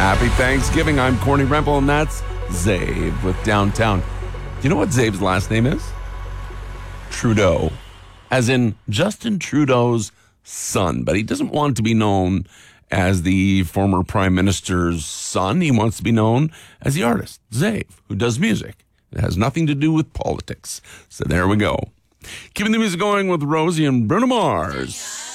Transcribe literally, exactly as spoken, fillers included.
Happy Thanksgiving. I'm Corny Rempel, and that's Zave with Downtown. Do you know what Zave's last name is? Trudeau. As in Justin Trudeau's son. But he doesn't want to be known as the former prime minister's son. He wants to be known as the artist, Zave, who does music. It has nothing to do with politics. So there we go. Keeping the music going with Rosie and Bruno Mars.